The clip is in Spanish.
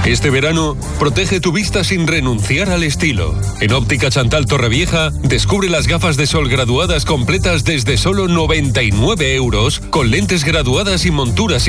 Este verano, protege tu vista sin renunciar al estilo. En Óptica Chantal Torrevieja, descubre las gafas de sol graduadas completas desde solo 99 euros, con lentes graduadas y monturas